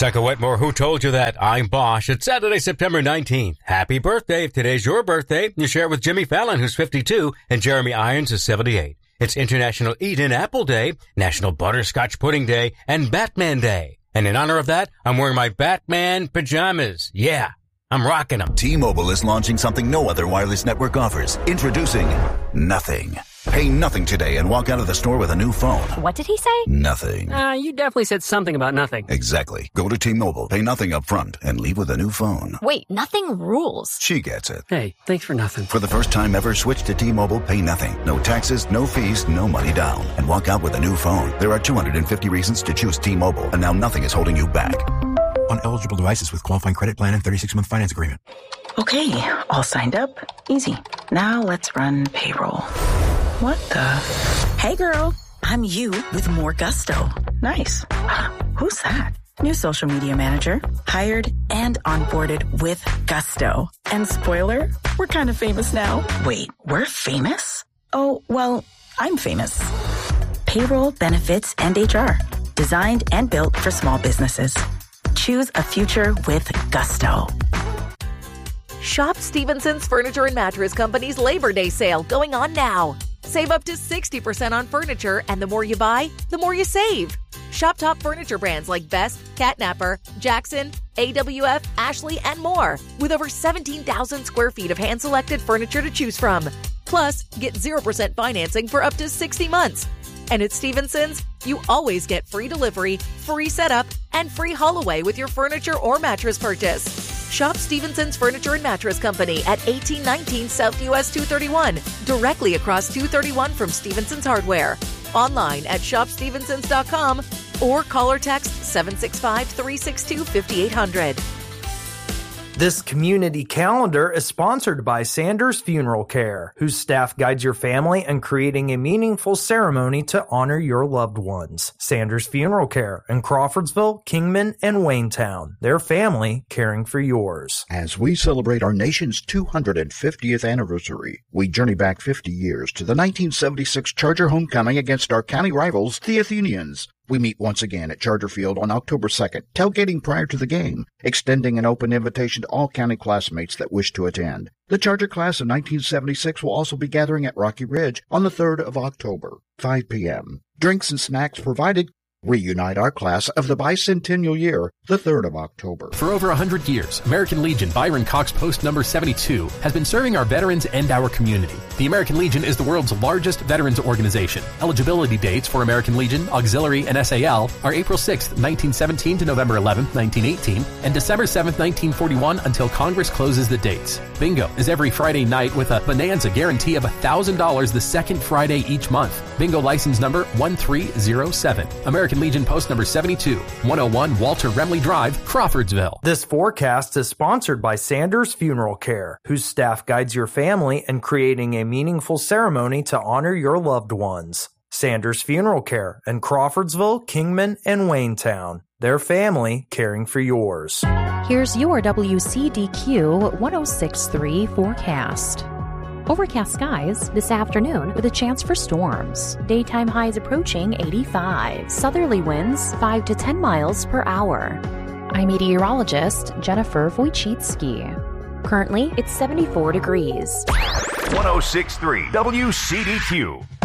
Tucker Wetmore, who told you that? I'm Bosch. It's Saturday, September 19th. Happy birthday. If today's your birthday, you share it with Jimmy Fallon, who's 52, and Jeremy Irons is 78. It's International Eat an Apple Day, National Butterscotch Pudding Day, and Batman Day. And in honor of that, I'm wearing my Batman pajamas. Yeah, I'm rocking them. T-Mobile is launching something no other wireless network offers. Introducing Nothing. Pay nothing today and walk out of the store with a new phone. What did he say? Nothing. You definitely said something about nothing. Exactly. Go to T-Mobile, pay nothing up front, and leave with a new phone. Wait, nothing rules. She gets it. Hey, thanks for nothing. For the first time ever, switch to T-Mobile, pay nothing. No taxes, no fees, no money down. And walk out with a new phone. There are 250 reasons to choose T-Mobile, and now nothing is holding you back. On eligible devices with qualifying credit plan and 36-month finance agreement. Okay, all signed up. Easy. Now let's run payroll. What the? Hey girl, I'm you with more gusto. Nice. Who's that? New social media manager. Hired and onboarded with gusto. And spoiler, we're kind of famous now. Wait, we're famous? Oh, well, I'm famous. Payroll, benefits, and HR. Designed and built for small businesses. Choose a future with gusto. Shop Stevenson's Furniture and Mattress Company's Labor Day sale going on now. Save up to 60% on furniture, and the more you buy, the more you save. Shop top furniture brands like Best, Catnapper, Jackson, AWF, Ashley, and more, with over 17,000 square feet of hand-selected furniture to choose from. Plus, get 0% financing for up to 60 months. And at Stevenson's, you always get free delivery, free setup, and free haul away with your furniture or mattress purchase. Shop Stevenson's Furniture and Mattress Company at 1819 South US 231, directly across 231 from Stevenson's Hardware. Online at shopstevensons.com or call or text 765-362-5800. This community calendar is sponsored by Sanders Funeral Care, whose staff guides your family in creating a meaningful ceremony to honor your loved ones. Sanders Funeral Care in Crawfordsville, Kingman, and Waynetown. Their family caring for yours. As we celebrate our nation's 250th anniversary, we journey back 50 years to the 1976 Charger homecoming against our county rivals, the Athenians. We meet once again at Charger Field on October 2nd, tailgating prior to the game, extending an open invitation to all county classmates that wish to attend. The Charger class of 1976 will also be gathering at Rocky Ridge on the 3rd of October, 5 p.m. Drinks and snacks provided. Reunite our class of the bicentennial year, the 3rd of October. For over 100 years, American Legion Byron Cox Post number 72 has been serving our veterans and our community. The American Legion is the world's largest veterans organization. Eligibility dates for American Legion, Auxiliary, and SAL are April 6, 1917 to November 11, 1918, and December 7, 1941 until Congress closes the dates. Bingo is every Friday night with a bonanza guarantee of $1,000 the second Friday each month. Bingo license number 1307. American Legion Post number 72, 101 Walter Remley Drive, Crawfordsville. This forecast is sponsored by Sanders Funeral Care, whose staff guides your family in creating a meaningful ceremony to honor your loved ones. Sanders Funeral Care in Crawfordsville, Kingman, and Waynetown. Their family caring for yours. Here's your WCDQ 106.3 forecast. Overcast skies this afternoon with a chance for storms. Daytime highs approaching 85. Southerly winds 5 to 10 miles per hour. I'm meteorologist Jennifer Wojcicki. Currently, it's 74 degrees. 106.3 WCDQ.